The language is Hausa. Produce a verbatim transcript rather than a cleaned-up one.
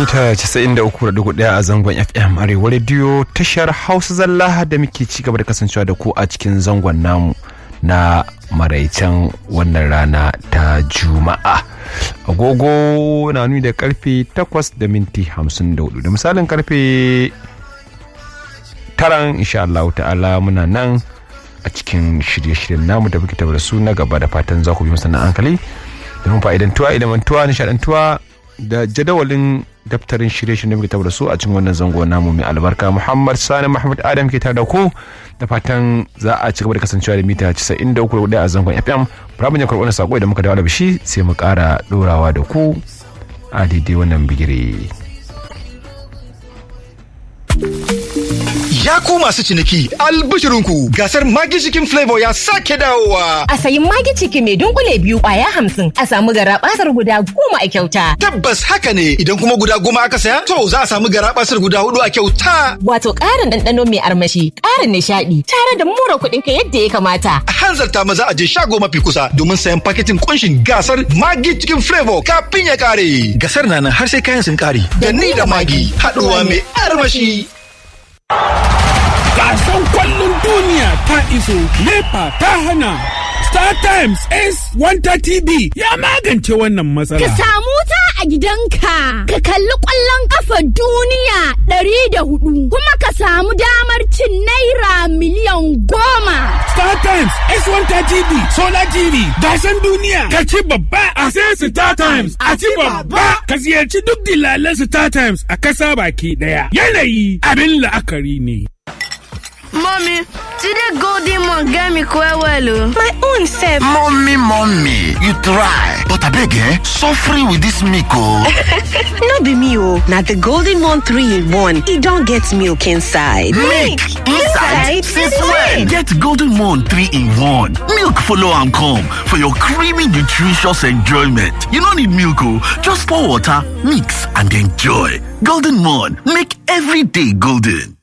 mita casa'in da uku da ɗigo ɗaya a zangon F M Arewa Radio tashar Hausa Zalla da muke ci gaba da kasancewa da ku a cikin zangon namu na maraicen wannan rana ta Juma'a. Agogo na nuni da karfe takwas da minti hamsin da hudu da misalin karfe taran insha Allah ta'ala muna nan a cikin shirye-shiryen namu da muke tabbata su na gaba da fatan za ku bi masana hankali domin fa'idantuwa ilimantuwa nishadantuwa da jadawalin daftarin shirye-shiryen da muke tabbata su a cikin wannan zango namu mai albarka. Muhammad Sani Muhammad Adam ke tare da ku da fatan za a ci gaba da kasancewa da mita casa'in da uku a zangon F M. Bara mun karɓi wannan sako idan muka dawo da bishi sai mu ƙara ɗorawa da ku a daidai wannan bigire. Ya ku masu ciniki albishirinku gasar Maggi Chicken Flavor ya sake dawowa. A sayi Maggi Chicken mai dunkule biyu kwaya hamsin a samu garabasar guda goma a kyauta. Tabbas haka ne idan kuma guda goma aka saya to za a samu garabasar guda hudu a kyauta. Wato ƙarin ɗanɗano mai armashi, ƙarin nishaɗi tare da mura kuɗin ka yadda ya kamata. A hanzarta maza a je shago mafi kusa domin sayan paketin kunshin gasar Maggi Chicken Flavor kafin ya kare. Gasar na nan har sai kayan sun kare. Da ni da Maggi haɗuwa mai armashi. Gasan kwallon duniya ta iso, NEPA ta hana. Star Times S one thirty B ya magance wannan matsala. Ka samu ta a gidanka, ka kalli kwallon kafa duniya ɗari da hudu, kuma ka samu damar cin naira miliyan goma. Star Times S one thirty B Solar T V gasan duniya ka ci babba a sai Star Times a ci babba. Ka ziyarci duk dilalan Star Times a kasa baki daya. Yanayi abin la'akari ne. Mommy, today Golden Mon get me quite well. My own self. Mommy, mommy, you try. But I beg, eh? Suffering with this milk, oh. No be me, oh. Now the Golden Mon three in one. It don't get milk inside. Milk inside? inside? Since when? Get Golden Mon three in one. Milk follow and come for your creamy, nutritious enjoyment. You don't need milk, oh. Just pour water, mix, and enjoy. Golden Mon, make every day golden.